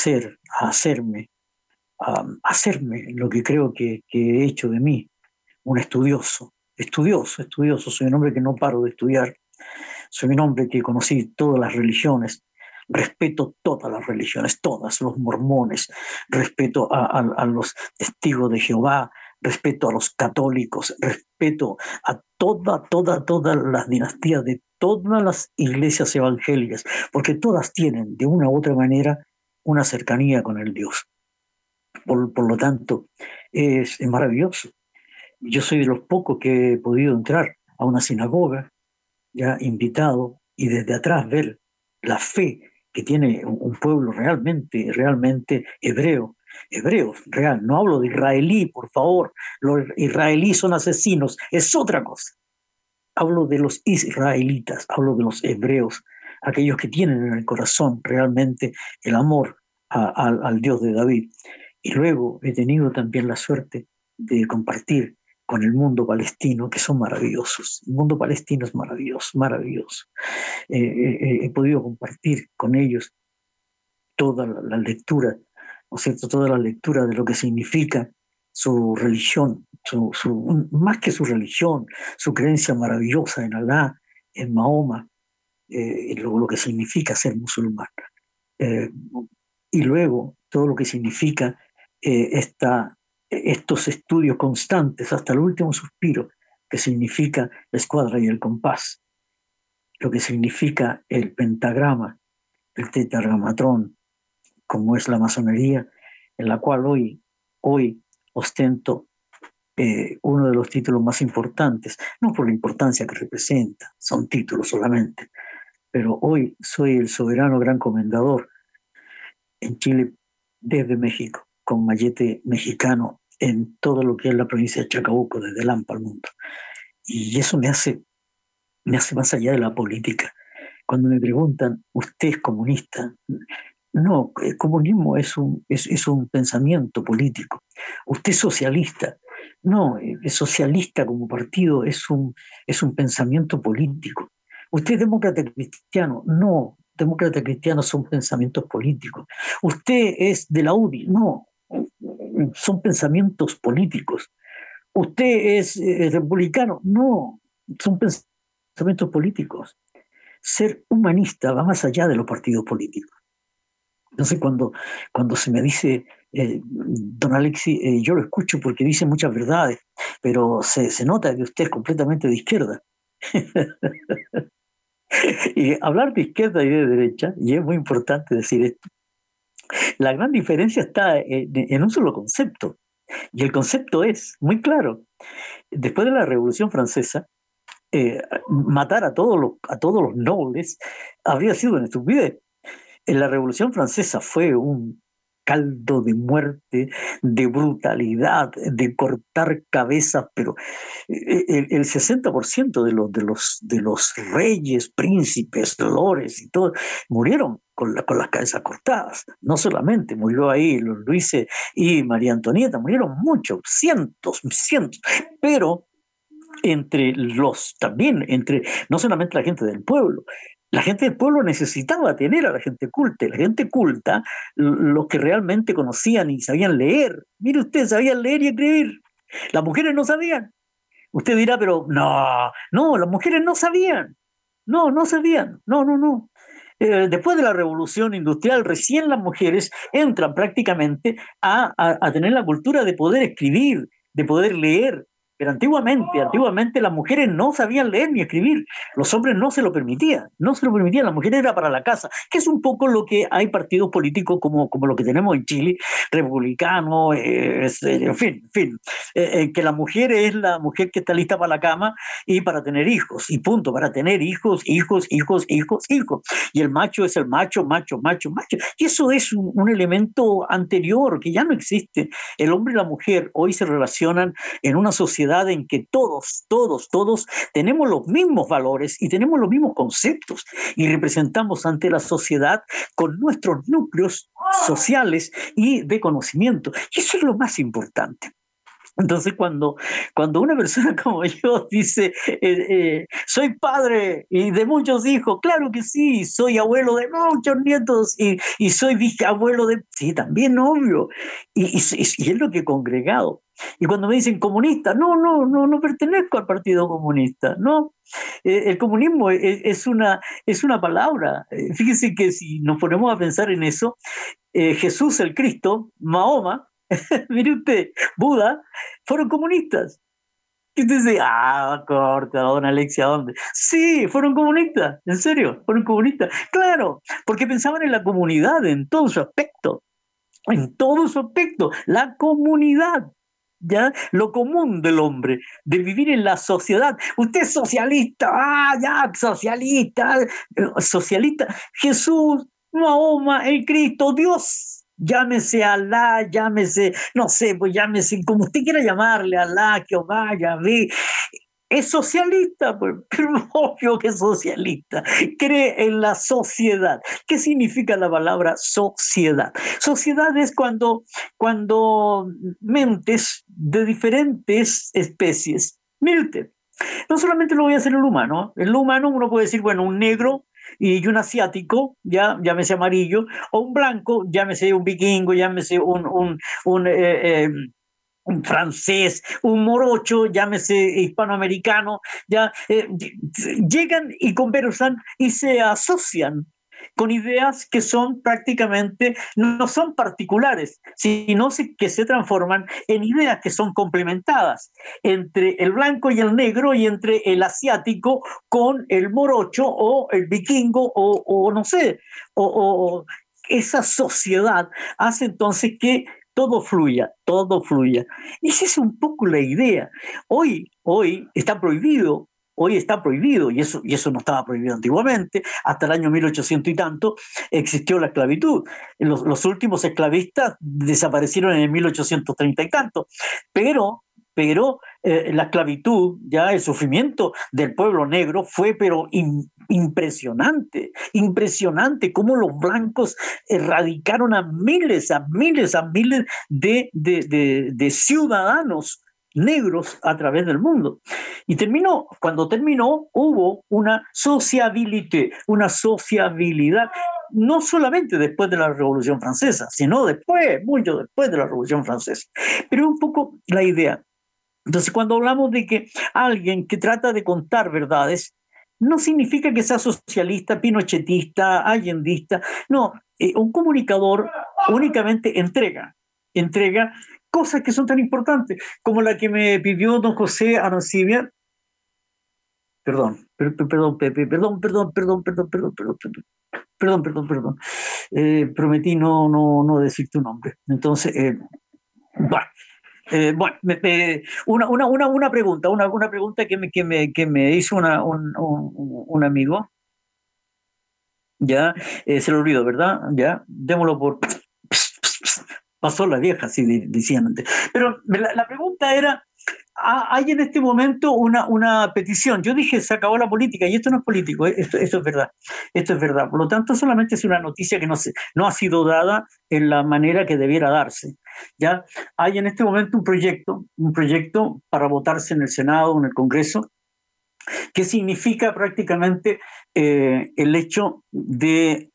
a hacerme, a hacerme lo que creo que he hecho de mí, un estudioso, estudioso, estudioso. Soy un hombre que no paro de estudiar, soy un hombre que conocí todas las religiones, respeto todas las religiones, todas, los mormones, respeto a los testigos de Jehová, respeto a los católicos, respeto a todas las dinastías de todas las iglesias evangélicas, porque todas tienen de una u otra manera una cercanía con el Dios. Por lo tanto, es maravilloso. Yo soy de los pocos que he podido entrar a una sinagoga, ya invitado, y desde atrás ver la fe que tiene un pueblo realmente, realmente hebreo. Hebreos, real. No hablo de israelí, por favor. Los israelíes son asesinos, es otra cosa. Hablo de los israelitas, hablo de los hebreos, aquellos que tienen en el corazón realmente el amor al Dios de David. Y luego he tenido también la suerte de compartir con el mundo palestino, que son maravillosos. El mundo palestino es maravilloso, maravilloso. He podido compartir con ellos toda la lectura, ¿no es cierto? Toda la lectura de lo que significa su religión, más que su religión, su creencia maravillosa en Alá, en Mahoma, lo que significa ser musulmán. Eh, y luego todo lo que significa estos estudios constantes hasta el último suspiro, que significa la escuadra y el compás, lo que significa el pentagrama, el tetragramatrón, como es la masonería, en la cual hoy ostento uno de los títulos más importantes, no por la importancia que representa, son títulos solamente, pero hoy soy el soberano gran comendador en Chile desde México, con mallete mexicano en todo lo que es la provincia de Chacabuco, desde Lampa al mundo. Y eso me hace más allá de la política. Cuando me preguntan, ¿usted es comunista? No, el comunismo es un pensamiento político. ¿Usted es socialista? No, el socialista como partido es un pensamiento político. ¿Usted es demócrata cristiano? No, demócrata cristiano son pensamientos políticos. ¿Usted es de la UDI? No, son pensamientos políticos. ¿Usted es republicano? No, son pensamientos políticos. Ser humanista va más allá de los partidos políticos. Entonces, cuando se me dice, don Alexis, yo lo escucho porque dice muchas verdades, pero se nota que usted es completamente de izquierda. Y hablar de izquierda y de derecha, y es muy importante decir esto, la gran diferencia está en un solo concepto, y el concepto es muy claro. Después de la Revolución Francesa, matar a todos los nobles habría sido una estupidez. En la Revolución Francesa fue un caldo de muerte, de brutalidad, de cortar cabezas, pero el 60% de los reyes, príncipes, lores y todo murieron con las cabezas cortadas. No solamente murió ahí los Luises y María Antonieta, murieron muchos, cientos, cientos, pero también entre no solamente la gente del pueblo. La gente del pueblo necesitaba tener a la gente culta, los que realmente conocían y sabían leer. Mire usted, sabían leer y escribir. Las mujeres no sabían. Usted dirá, pero no, no, las mujeres no sabían. No, no sabían. No, no, no. Después de la revolución industrial, recién las mujeres entran prácticamente a tener la cultura de poder escribir, de poder leer. Pero antiguamente las mujeres no sabían leer ni escribir. Los hombres no se lo permitían, no se lo permitían. La mujer era para la casa, que es un poco lo que hay partidos políticos como lo que tenemos en Chile, republicano, en fin, en fin. Que la mujer es la mujer que está lista para la cama y para tener hijos, y punto, para tener hijos, hijos, hijos, hijos, hijos. Y el macho es el macho, macho, macho, macho. Y eso es un elemento anterior que ya no existe. El hombre y la mujer hoy se relacionan en una sociedad en que todos tenemos los mismos valores y tenemos los mismos conceptos y representamos ante la sociedad con nuestros núcleos sociales y de conocimiento. Y eso es lo más importante. Entonces, cuando una persona como yo dice, soy padre y de muchos hijos, claro que sí, soy abuelo de muchos nietos y soy bisabuelo de... Sí, también, obvio. Y es lo que he congregado. Y cuando me dicen comunista, no pertenezco al Partido Comunista, no. El comunismo es una palabra. Fíjese que si nos ponemos a pensar en eso, Jesús el Cristo, Mahoma, mire usted, Buda, fueron comunistas. Y usted dice, corta, don Alexia, ¿dónde? Sí, fueron comunistas, en serio, fueron comunistas. Claro, porque pensaban en la comunidad en todo su aspecto, en todo su aspecto, la comunidad. ¿Ya? Lo común del hombre, de vivir en la sociedad. Usted es socialista, ya, socialista, socialista. Jesús, Mahoma, el Cristo, Dios, llámese Alá, llámese, no sé, pues llámese como usted quiera llamarle, Alá, Jehová, Yahvé. Es socialista, pues, pero obvio que es socialista. Cree en la sociedad. ¿Qué significa la palabra sociedad? Sociedad es cuando mentes de diferentes especies. Mire usted, no solamente lo voy a hacer en lo humano. En lo humano uno puede decir, bueno, un negro y un asiático, ya, llámese amarillo, o un blanco, llámese un vikingo, llámese un francés, un morocho, llámese hispanoamericano, ya llegan y conversan y se asocian con ideas que son prácticamente, no son particulares, sino que se transforman en ideas que son complementadas entre el blanco y el negro y entre el asiático con el morocho o el vikingo o no sé, o esa sociedad hace entonces que todo fluya, todo fluya. Y esa es un poco la idea. Hoy está prohibido, y eso no estaba prohibido antiguamente, hasta el año 1800 y tanto existió la esclavitud. Los últimos esclavistas desaparecieron en el 1830 y tanto, pero la esclavitud, ya el sufrimiento del pueblo negro fue pero impresionante, impresionante cómo los blancos erradicaron a miles, de ciudadanos negros a través del mundo. Y cuando terminó, hubo una sociabilidad, no solamente después de la Revolución Francesa, sino después, mucho después de la Revolución Francesa. Pero un poco la idea. Entonces, cuando hablamos de que alguien que trata de contar verdades, no significa que sea socialista, pinochetista, allendista. No, un comunicador únicamente entrega cosas que son tan importantes como la que me pidió don José Arancibia. Perdón, Pepe, perdón. Prometí no decir tu nombre. Entonces, bueno. Una pregunta, una pregunta que me hizo un amigo, ya, se lo olvidó, ¿verdad? Ya, démoslo por... Pasó la vieja, así decían antes. Pero la pregunta era, hay en este momento una petición. Yo dije, se acabó la política, y esto no es político, esto es verdad. Esto es verdad. Por lo tanto, solamente es una noticia que no ha sido dada en la manera que debiera darse. ¿Ya? Hay en este momento un proyecto para votarse en el Senado o en el Congreso, que significa prácticamente el hecho de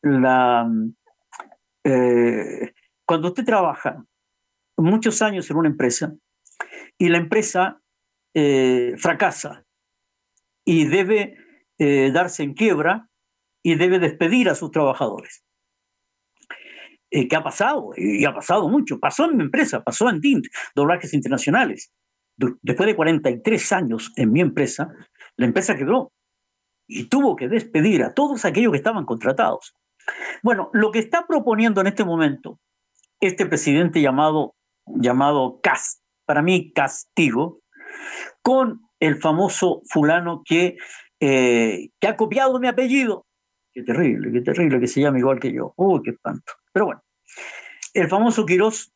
cuando usted trabaja muchos años en una empresa y la empresa fracasa y debe darse en quiebra y debe despedir a sus trabajadores. ¿Qué ha pasado? Y ha pasado mucho. Pasó en mi empresa, pasó en Tint, Doblajes Internacionales. Después de 43 años en mi empresa, la empresa quebró y tuvo que despedir a todos aquellos que estaban contratados. Bueno, lo que está proponiendo en este momento este presidente llamado para mí Castigo, con el famoso fulano que ha copiado mi apellido. Qué terrible que se llame igual que yo. Uy, qué espanto. Pero bueno, el famoso Quirós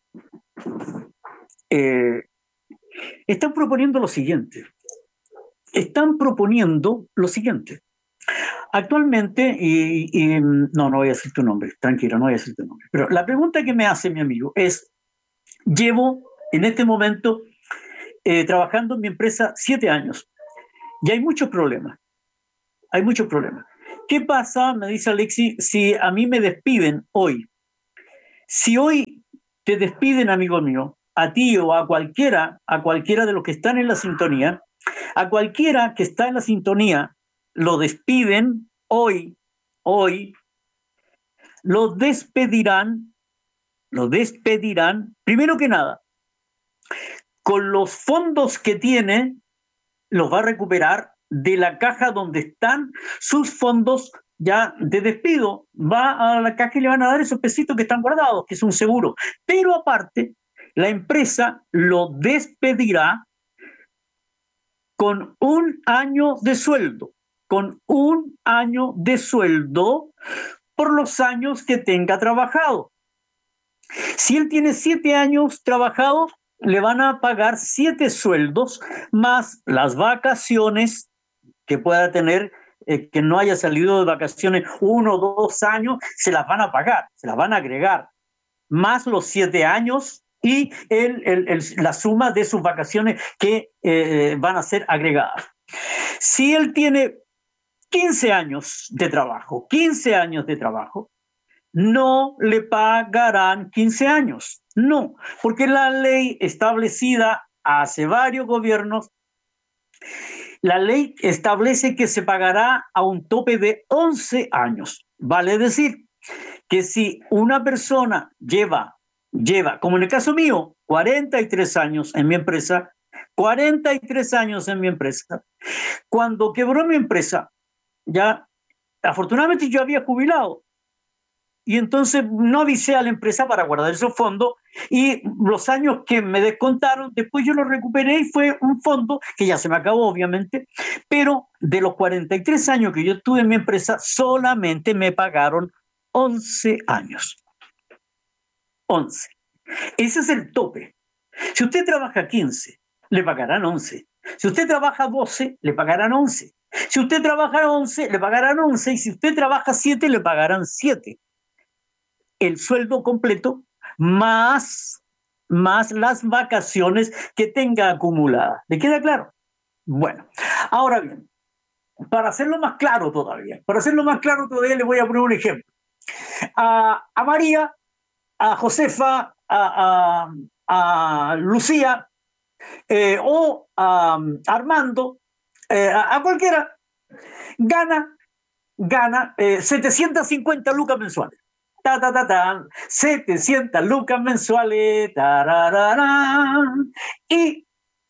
están proponiendo lo siguiente. Actualmente, no voy a decir tu nombre, tranquilo, no voy a decir tu nombre. Pero la pregunta que me hace mi amigo es, llevo en este momento trabajando en mi empresa 7 años y hay muchos problemas. Hay muchos problemas. ¿Qué pasa, me dice Alexi, si a mí me despiden hoy? Si hoy te despiden, amigo mío, a ti o a cualquiera de los que están en la sintonía, a cualquiera que está en la sintonía, lo despiden hoy, lo despedirán, primero que nada, con los fondos que tiene, los va a recuperar de la caja donde están sus fondos ya de despido. Va a la caja y le van a dar esos pesitos que están guardados, que es un seguro. Pero aparte, la empresa lo despedirá con 1 año de sueldo, por los años que tenga trabajado. Si él tiene 7 años trabajados, le van a pagar 7 sueldos más las vacaciones que pueda tener, que no haya salido de vacaciones 1 o 2 años, se las van a pagar, se las van a agregar, más los 7 años y la suma de sus vacaciones que van a ser agregadas. Si él tiene 15 años de trabajo, no le pagarán 15 años. No, porque la ley establecida hace varios gobiernos, la ley establece que se pagará a un tope de 11 años. Vale decir que si una persona lleva, como en el caso mío, 43 años en mi empresa, cuando quebró mi empresa, ya afortunadamente yo había jubilado, y entonces no avisé a la empresa para guardar esos fondos y los años que me descontaron, después yo los recuperé y fue un fondo que ya se me acabó obviamente, pero de los 43 años que yo estuve en mi empresa solamente me pagaron 11 años. 11. Ese es el tope. Si usted trabaja 15, le pagarán 11. Si usted trabaja 12, le pagarán 11. Si usted trabaja 11, le pagarán 11. Y si usted trabaja 7, le pagarán 7. El sueldo completo más las vacaciones que tenga acumuladas. ¿Le queda claro? Bueno, ahora bien, para hacerlo más claro todavía, le voy a poner un ejemplo. A María, a Josefa, a Lucía o a Armando, a cualquiera, gana 750 lucas mensuales. 700 lucas mensuales, y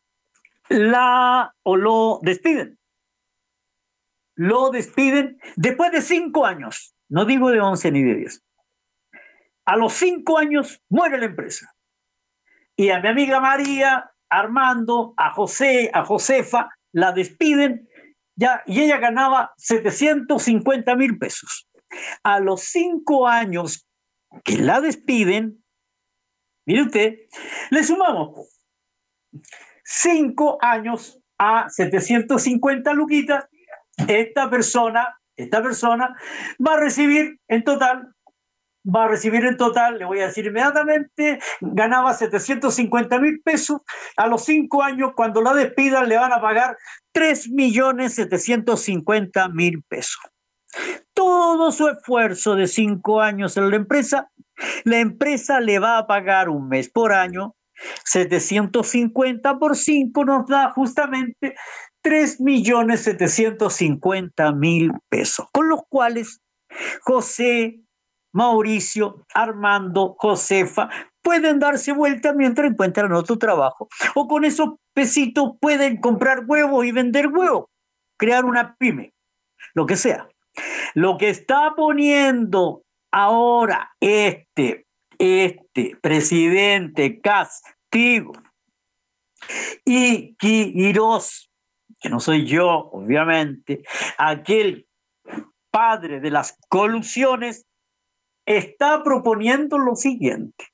lo despiden. Lo despiden después de 5 años, no digo de 11 ni de 10. A los 5 años muere la empresa. Y a mi amiga María, Armando, a José, a Josefa, la despiden ya, y ella ganaba 750,000 pesos. A los 5 años que la despiden, mire usted, le sumamos 5 años a 750 luquitas. Esta persona va a recibir en total, le voy a decir inmediatamente, ganaba 750,000 pesos. A los 5 años, cuando la despidan, le van a pagar 3,750,000 pesos. Todo su esfuerzo de 5 años en la empresa le va a pagar un mes por año. 750 por 5 nos da justamente 3,750,000 pesos, con los cuales José, Mauricio, Armando, Josefa pueden darse vuelta mientras encuentran otro trabajo, o con esos pesitos pueden comprar huevos y vender huevos, crear una pyme, lo que sea. Lo que está poniendo ahora este presidente Castillo y Quirós, que no soy yo, obviamente, aquel padre de las colusiones, está proponiendo lo siguiente.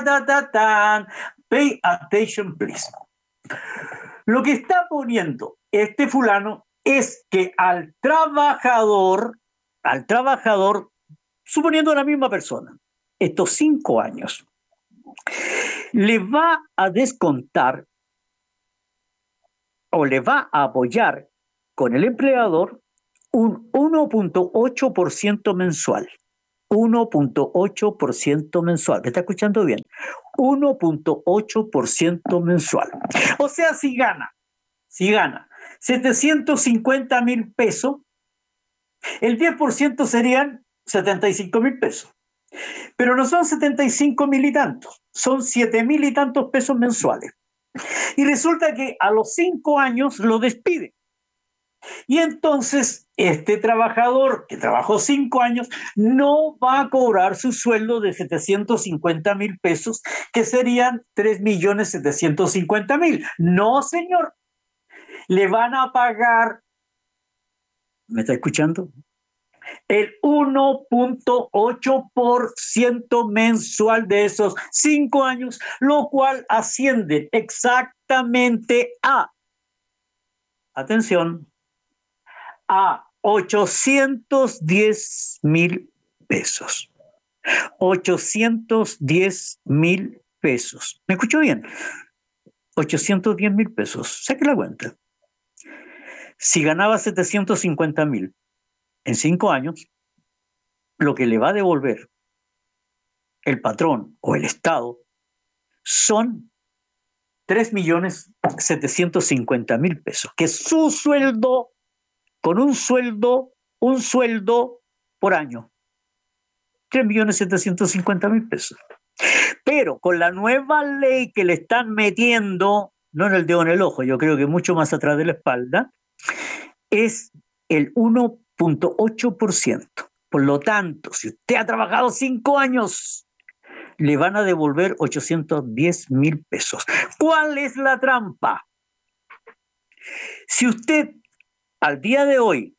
Pay attention, please. Lo que está poniendo este fulano es que al trabajador, suponiendo la misma persona, estos 5 años, le va a descontar o le va a apoyar con el empleador un 1.8% mensual. 1.8% mensual. ¿Me está escuchando bien? 1.8% mensual. O sea, si gana 750,000 pesos, el 10% serían 75,000 pesos. Pero no son 75,000 y tantos, son 7,000 y tantos pesos mensuales. Y resulta que a los 5 años lo despide. Y entonces este trabajador que trabajó 5 años no va a cobrar su sueldo de 750,000 pesos, que serían 3,750,000. No, señor. Le van a pagar, ¿me está escuchando? El 1.8% mensual de esos 5 años, lo cual asciende exactamente atención, a 810,000 pesos. 810,000 pesos. ¿Me escuchó bien? 810,000 pesos. Saque la cuenta. Si ganaba 750,000 en 5 años, lo que le va a devolver el patrón o el Estado son 3,750,000 pesos, que es su sueldo, con un sueldo por año. 3,750,000 pesos. Pero con la nueva ley que le están metiendo, no en el dedo en el ojo, yo creo que mucho más atrás de la espalda, es el 1.8%. Por lo tanto, si usted ha trabajado 5 años, le van a devolver 810,000 pesos. ¿Cuál es la trampa? Si usted al día de hoy,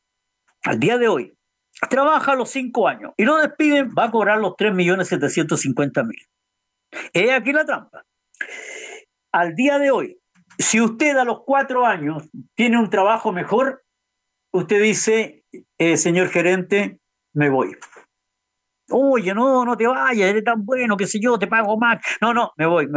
trabaja los 5 años y lo despiden, va a cobrar los 3,750,000. Es aquí la trampa. Al día de hoy, si usted a los 4 años tiene un trabajo mejor, usted dice, señor gerente, me voy. Oye, no te vayas, eres tan bueno, qué sé yo, te pago más. No, me voy.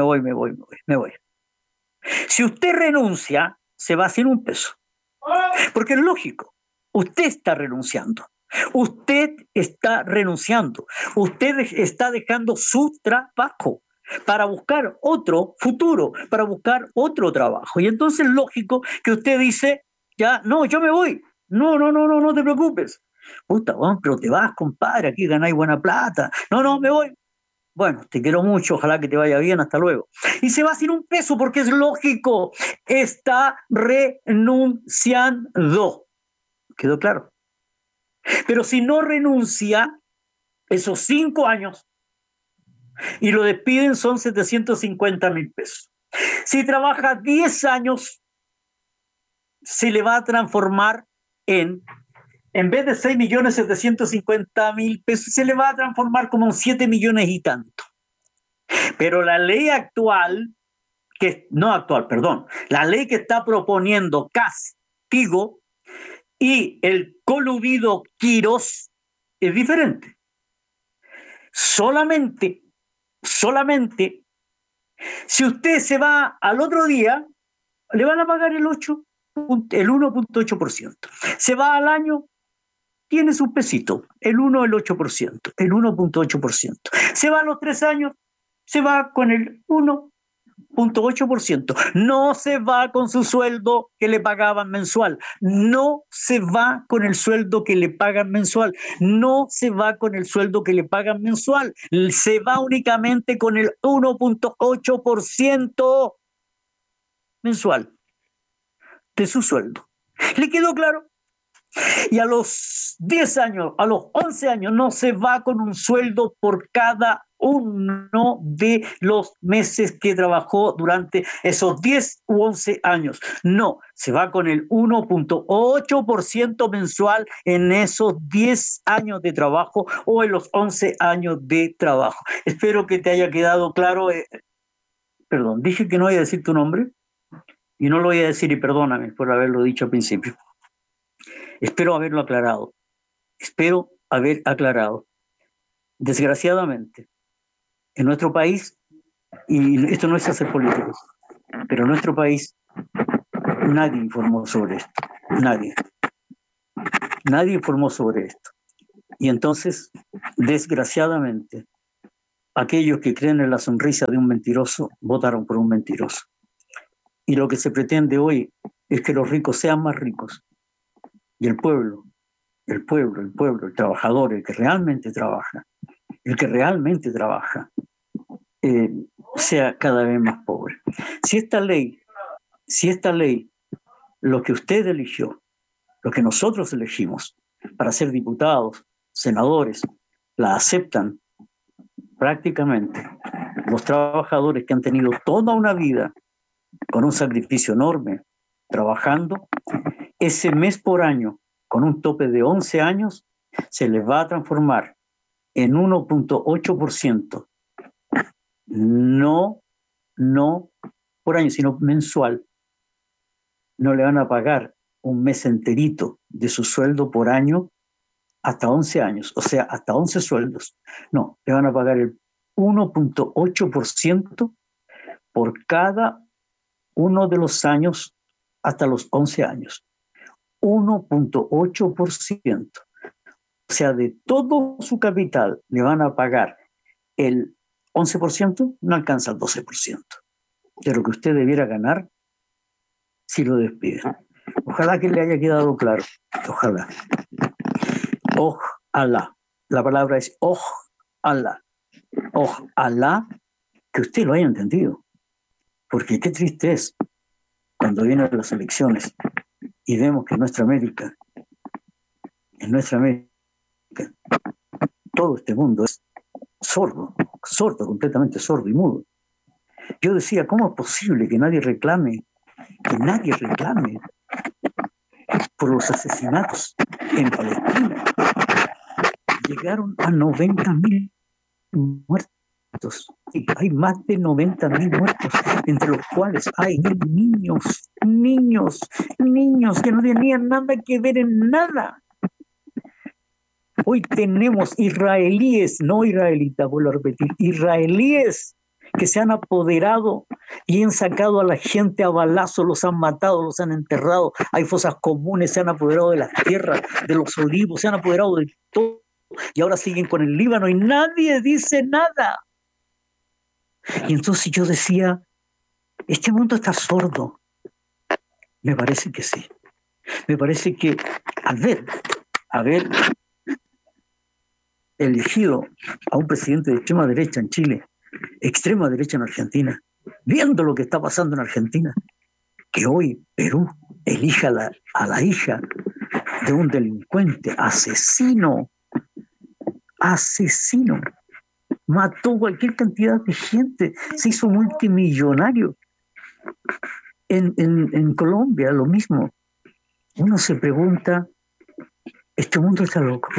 Si usted renuncia, se va sin un peso. Porque es lógico, usted está renunciando. Usted está renunciando. Usted está dejando su trabajo para buscar otro futuro, para buscar otro trabajo. Y entonces es lógico que usted dice, ya, no, yo me voy. No te preocupes. Puta, bueno, pero te vas, compadre, aquí ganáis buena plata. No, me voy. Bueno, te quiero mucho, ojalá que te vaya bien, hasta luego. Y se va sin un peso porque es lógico, está renunciando. ¿Quedó claro? Pero si no renuncia esos 5 años y lo despiden, son 750,000 pesos. Si trabaja 10 años, se le va a transformar en vez de 6,750,000 pesos, se le va a transformar como en 7 millones y tanto. Pero la ley actual, la ley que está proponiendo Castigo y el coludido Quirós es diferente. Solamente, si usted se va al otro día, le van a pagar el 1.8%. Se va al año, tiene su pesito, el 8%, el 1.8%. Se va a los 3 años, se va con el 1.8%. No se va con su sueldo que le pagaban mensual. No se va con el sueldo que le pagan mensual. No se va con el sueldo que le pagan mensual. Se va únicamente con el 1.8% mensual de su sueldo. ¿Le quedó claro? Y a los 10 años, a los 11 años, no se va con un sueldo por cada uno de los meses que trabajó durante esos 10 u 11 años. No, se va con el 1.8% mensual en esos 10 años de trabajo o en los 11 años de trabajo. Espero que te haya quedado claro. Perdón, dije que no voy a decir tu nombre y no lo voy a decir, y perdóname por haberlo dicho al principio. Espero haberlo aclarado. Espero haber aclarado. Desgraciadamente, en nuestro país, y esto no es hacer políticos, pero en nuestro país Nadie informó sobre esto. Nadie. Nadie informó sobre esto. Y entonces, desgraciadamente, aquellos que creen en la sonrisa de un mentiroso votaron por un mentiroso. Y lo que se pretende hoy es que los ricos sean más ricos y el trabajador, el que realmente trabaja, sea cada vez más pobre. Si esta ley, lo que usted eligió, lo que nosotros elegimos para ser diputados, senadores, la aceptan prácticamente los trabajadores que han tenido toda una vida con un sacrificio enorme, trabajando, ese mes por año, con un tope de 11 años, se les va a transformar en 1.8%. No por año, sino mensual. No le van a pagar un mes enterito de su sueldo por año hasta 11 años, o sea, hasta 11 sueldos. No, le van a pagar el 1.8% por cada uno de los años hasta los 11 años. 1.8%. O sea, de todo su capital le van a pagar el 11%, no alcanza el 12% de lo que usted debiera ganar si lo despiden. Ojalá que le haya quedado claro. Ojalá. Ojalá. La palabra es ojalá. Ojalá que usted lo haya entendido. Porque qué triste es cuando vienen las elecciones y vemos que en nuestra América, todo este mundo es sordo, completamente sordo y mudo. Yo decía, ¿cómo es posible que nadie reclame por los asesinatos en Palestina? Llegaron a 90.000 muertos. Sí, hay más de 90.000 muertos, entre los cuales hay niños que no tenían nada que ver en nada. Hoy tenemos israelíes, no israelitas, vuelvo a repetir, israelíes que se han apoderado y han sacado a la gente a balazos, los han matado, los han enterrado. Hay fosas comunes, se han apoderado de las tierras, de los olivos, se han apoderado de todo. Y ahora siguen con el Líbano y nadie dice nada. Y entonces yo decía, este mundo está sordo. Me parece que sí. Me parece que haber elegido a un presidente de extrema derecha en Chile, extrema derecha en Argentina, viendo lo que está pasando en Argentina, que hoy Perú elija a la hija de un delincuente, asesino, mató cualquier cantidad de gente, se hizo multimillonario. En Colombia lo mismo. Uno se pregunta, este mundo está loco,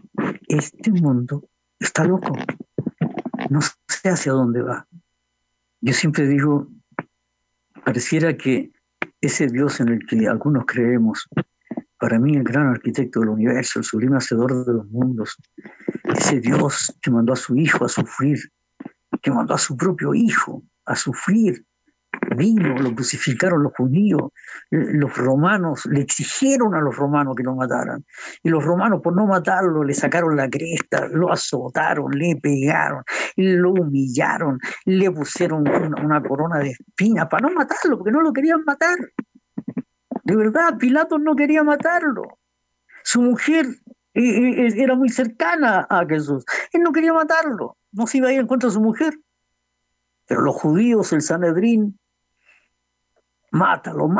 no sé hacia dónde va. Yo siempre digo, pareciera que ese Dios en el que algunos creemos, para mí el gran arquitecto del universo, el sublime hacedor de los mundos, ese Dios que mandó a su hijo a sufrir, que mandó a su propio hijo a sufrir, vino, lo crucificaron los judíos, los romanos le exigieron a los romanos que lo mataran, y los romanos por no matarlo le sacaron la cresta, lo azotaron, le pegaron, lo humillaron, le pusieron una corona de espinas para no matarlo, porque no lo querían matar. De verdad, Pilatos no quería matarlo. Su mujer era muy cercana a Jesús, él no quería matarlo, no se iba a ir en contra de su mujer. Pero los judíos, el Sanedrín, mátalo.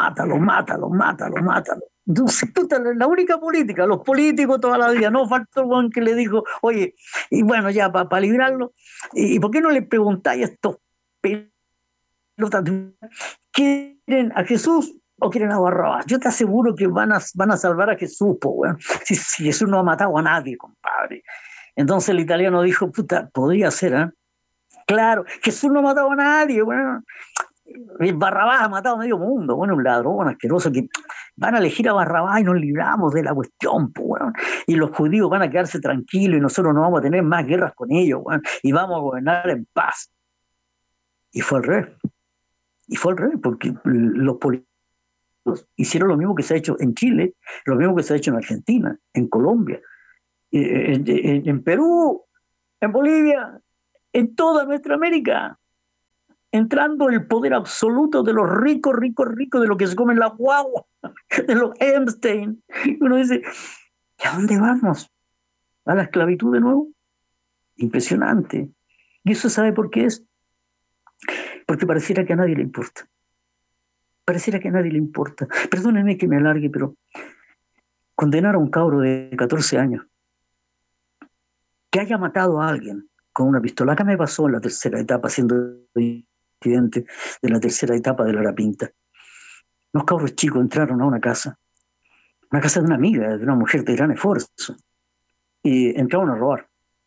Entonces, la única política, los políticos toda la vida, no faltó Juan que le dijo, oye, y bueno, ya para librarlo, ¿y por qué no le preguntáis a estos pelotas, quieren a Jesús o quieren a Barrabás? Yo te aseguro que van a salvar a Jesús, po, bueno. Si Jesús no ha matado a nadie, compadre. Entonces el italiano dijo, podría ser, ¿eh? Claro, Jesús no ha matado a nadie, bueno. Barrabás ha matado a medio mundo, bueno, un ladrón asqueroso, que van a elegir a Barrabás y nos libramos de la cuestión, pues, bueno. Y los judíos van a quedarse tranquilos y nosotros no vamos a tener más guerras con ellos, bueno, y vamos a gobernar en paz. Y fue al revés, porque los políticos hicieron lo mismo que se ha hecho en Chile, lo mismo que se ha hecho en Argentina, en Colombia, en Perú, en Bolivia, en toda nuestra América, entrando el poder absoluto de los ricos, ricos, ricos, de lo que se comen la guagua, de los Epstein. Y uno dice, ¿y a dónde vamos? ¿A la esclavitud de nuevo? Impresionante. ¿Y eso sabe por qué es? Porque pareciera que a nadie le importa. Pareciera que a nadie le importa. Perdónenme que me alargue, pero condenar a un cabro de 14 años que haya matado a alguien con una pistola. Acá me pasó en la tercera etapa, siendo incidente de la tercera etapa de la Pinta. Los cabros chicos entraron a una casa de una amiga, de una mujer de gran esfuerzo, y entraron a robar.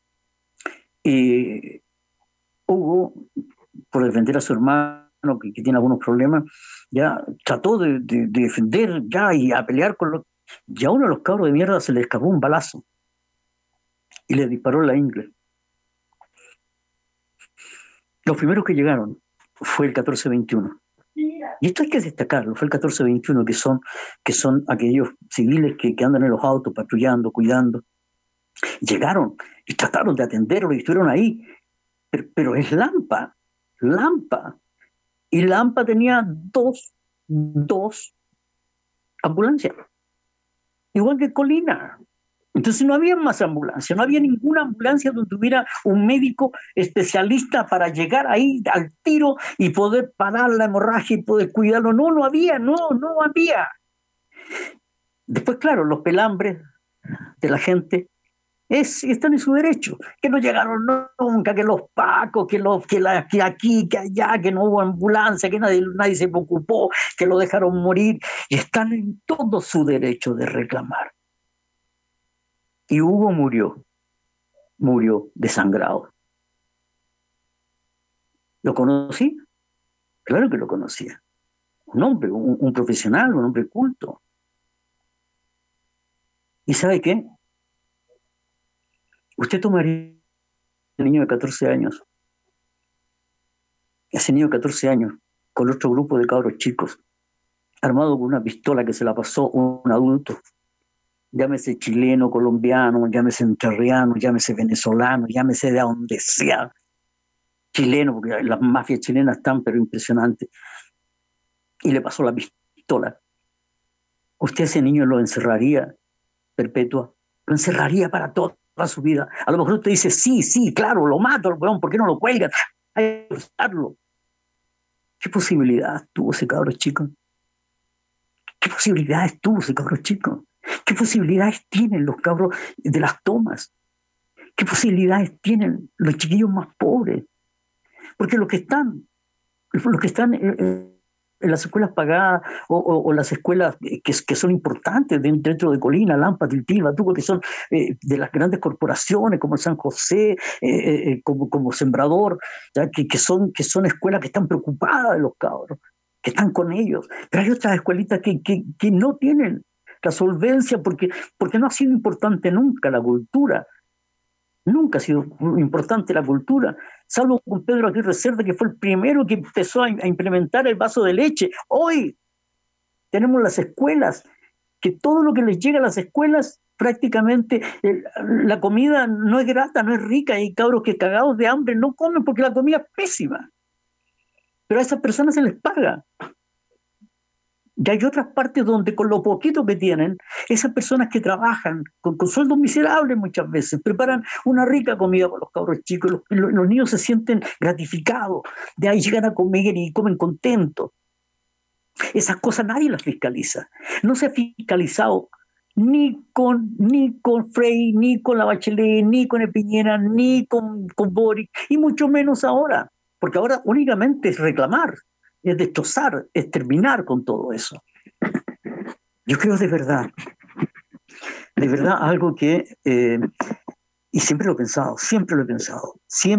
Y Hugo, por defender a su hermano, que tiene algunos problemas, ya trató de defender ya y a pelear con los... Y a uno de los cabros de mierda se le escapó un balazo y le disparó en la ingle. Los primeros que llegaron fue el 1421. Y esto hay que destacarlo, fue el 1421, que son aquellos civiles que andan en los autos patrullando, cuidando. Llegaron y trataron de atenderlo y estuvieron ahí, pero es Lampa. Y Lampa tenía dos ambulancias, igual que Colina. Entonces no había más ambulancia, no había ninguna ambulancia donde hubiera un médico especialista para llegar ahí al tiro y poder parar la hemorragia y poder cuidarlo. No había. Después, claro, los pelambres de la gente están en su derecho, que no llegaron nunca, que los pacos, que aquí, que allá, que no hubo ambulancia, que nadie se preocupó, que lo dejaron morir, y están en todo su derecho de reclamar. Y Hugo murió desangrado. ¿Lo conocí? Claro que lo conocía. Un hombre, un profesional, un hombre culto. ¿Y sabe qué? Usted tomaría a un niño de 14 años, ese niño de 14 años, con otro grupo de cabros chicos, armado con una pistola que se la pasó un adulto, llámese chileno, colombiano, llámese entrerriano, llámese venezolano, llámese de donde sea, chileno, porque las mafias chilenas están, pero impresionantes, y le pasó la pistola. Usted a ese niño lo encerraría perpetua, lo encerraría para toda su vida. A lo mejor usted dice, sí, claro, lo mato al weón, ¿por qué no lo cuelgan? Hay que usarlo. ¿Qué posibilidad tuvo ese cabro chico? ¿Qué posibilidades tuvo ese cabro chico? ¿Qué posibilidades tienen los cabros de las tomas? ¿Qué posibilidades tienen los chiquillos más pobres? Porque los que están en las escuelas pagadas o las escuelas que son importantes dentro de Colina, Lampa, Tiltil, Batuco, que son de las grandes corporaciones como el San José, como Sembrador, ¿ya? Que son escuelas que están preocupadas de los cabros, que están con ellos. Pero hay otras escuelitas que no tienen la solvencia porque no ha sido importante nunca la cultura. Nunca ha sido importante la cultura, salvo con Pedro Aguirre Cerda, que fue el primero que empezó a implementar el vaso de leche. Hoy tenemos las escuelas, que todo lo que les llega a las escuelas, prácticamente la comida no es grata, no es rica, y cabros que cagados de hambre no comen porque la comida es pésima. Pero a esas personas se les paga. Y hay otras partes donde con lo poquito que tienen, esas personas que trabajan con sueldos miserables muchas veces, preparan una rica comida para los cabros chicos, los niños se sienten gratificados, de ahí llegan a comer y comen contentos. Esas cosas nadie las fiscaliza. No se ha fiscalizado ni con Frey, ni con la Bachelet, ni con Piñera, ni con Boric, y mucho menos ahora, porque ahora únicamente es reclamar, es destrozar, es terminar con todo eso. Yo creo de verdad algo que, y siempre lo he pensado, siempre lo he pensado.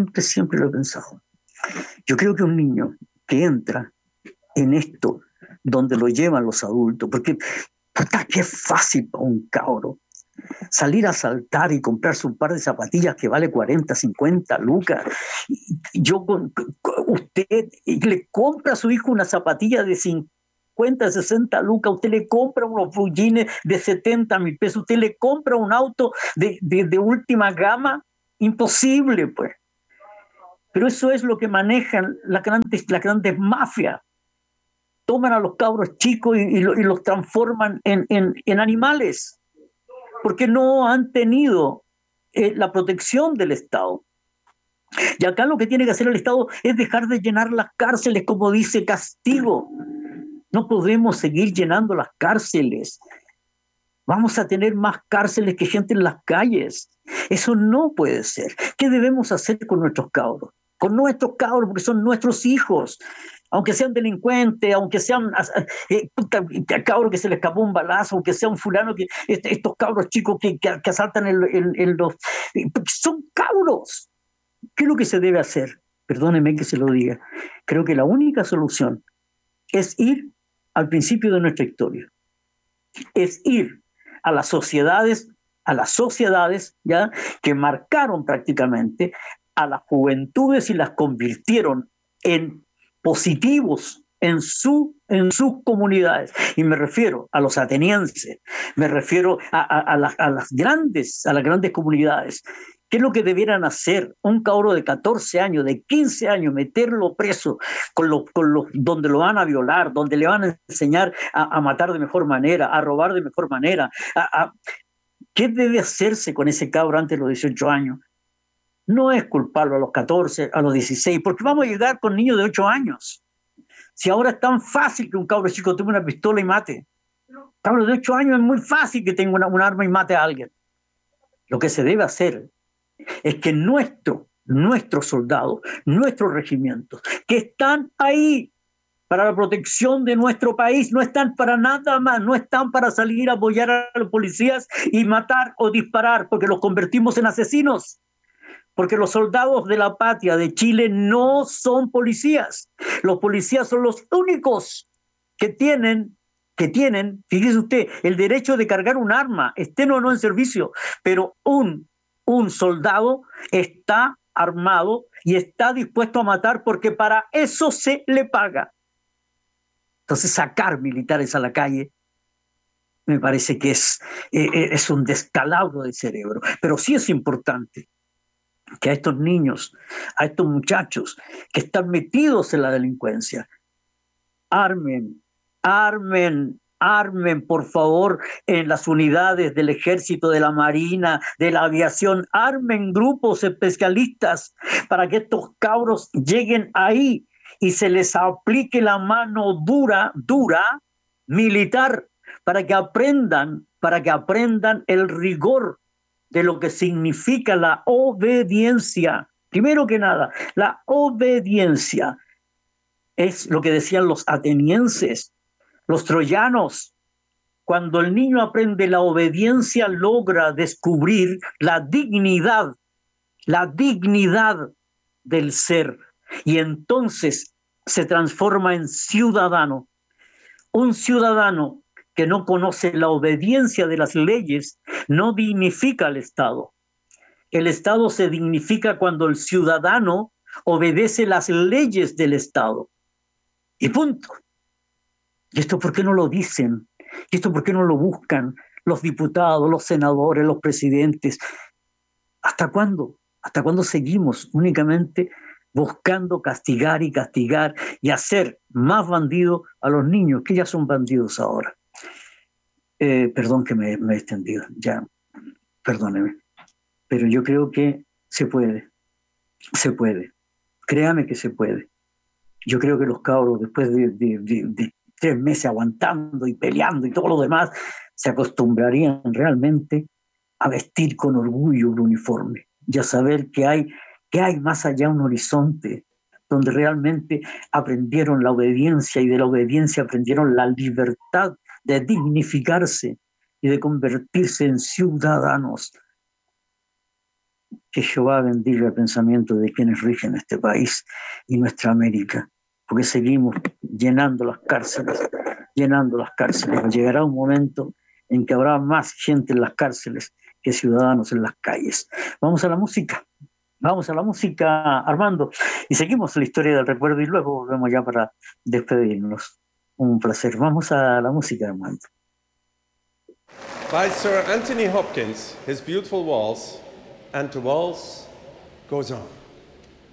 Yo creo que un niño que entra en esto, donde lo llevan los adultos, porque puta, qué fácil para un cabro salir a saltar y comprarse un par de zapatillas que vale 40, 50 lucas. Usted le compra a su hijo una zapatilla de 50 50, 60 lucas, usted le compra unos blue jeans de 70.000 pesos, usted le compra un auto de última gama, imposible, pues. Pero eso es lo que manejan las grandes mafias. Toman a los cabros chicos y los transforman en animales, porque no han tenido la protección del Estado. Y acá lo que tiene que hacer el Estado es dejar de llenar las cárceles, como dice Castigo. No podemos seguir llenando las cárceles. Vamos a tener más cárceles que gente en las calles. Eso no puede ser. ¿Qué debemos hacer con nuestros cabros? Con nuestros cabros, porque son nuestros hijos. Aunque sean delincuentes, aunque sean cabros que se les escapó un balazo, aunque sea un fulano, estos cabros chicos que asaltan en los... Son cabros. ¿Qué es lo que se debe hacer? Perdóneme que se lo diga. Creo que la única solución es ir al principio de nuestra historia. Es ir a las sociedades ¿ya?, que marcaron prácticamente a las juventudes y las convirtieron en positivos en sus comunidades. Y me refiero a los atenienses, me refiero a las grandes comunidades. ¿Qué es lo que debieran hacer? Un cabro de 14 años, de 15 años, meterlo preso donde lo van a violar, donde le van a enseñar a matar de mejor manera, a robar de mejor manera. ¿Qué debe hacerse con ese cabro antes de los 18 años? No es culparlo a los 14, a los 16, porque vamos a llegar con niños de 8 años. Si ahora es tan fácil que un cabro chico tome una pistola y mate. Cabro de 8 años es muy fácil que tenga un arma y mate a alguien. Lo que se debe hacer es que nuestros soldados, nuestros regimientos, que están ahí para la protección de nuestro país, no están para nada más, no están para salir a apoyar a los policías y matar o disparar, porque los convertimos en asesinos. Porque los soldados de la patria de Chile no son policías. Los policías son los únicos que tienen, fíjese usted, el derecho de cargar un arma, estén o no en servicio, pero un soldado está armado y está dispuesto a matar porque para eso se le paga. Entonces, sacar militares a la calle me parece que es un descalabro del cerebro. Pero sí es importante que a estos niños, a estos muchachos que están metidos en la delincuencia, armen, por favor, en las unidades del ejército, de la marina, de la aviación, armen grupos especialistas para que estos cabros lleguen ahí y se les aplique la mano dura, militar, para que aprendan el rigor de lo que significa la obediencia. Primero que nada, la obediencia es lo que decían los atenienses, los troyanos. Cuando el niño aprende la obediencia, logra descubrir la dignidad del ser, y entonces se transforma en ciudadano. Un ciudadano que no conoce la obediencia de las leyes no dignifica al Estado. El Estado se dignifica cuando el ciudadano obedece las leyes del Estado. Y punto. ¿Y esto por qué no lo dicen? ¿Y esto por qué no lo buscan los diputados, los senadores, los presidentes? ¿Hasta cuándo? ¿Hasta cuándo seguimos únicamente buscando castigar y hacer más bandidos a los niños, que ya son bandidos ahora? Perdón que me he extendido, ya, perdóneme. Pero yo creo que se puede. Créame que se puede. Yo creo que los cabros, después de 3 meses aguantando y peleando y todo lo demás, se acostumbrarían realmente a vestir con orgullo un uniforme y a saber que hay más allá un horizonte donde realmente aprendieron la obediencia, y de la obediencia aprendieron la libertad de dignificarse y de convertirse en ciudadanos. Que Jehová bendiga el pensamiento de quienes rigen este país y nuestra América, porque seguimos llenando las cárceles. Llegará un momento en que habrá más gente en las cárceles que ciudadanos en las calles. Vamos a la música, Armando, y seguimos la historia del recuerdo y luego volvemos ya para despedirnos. Un placer. Vamos a la música, hermano. By Sir Anthony Hopkins, his beautiful waltz, and the waltz goes on.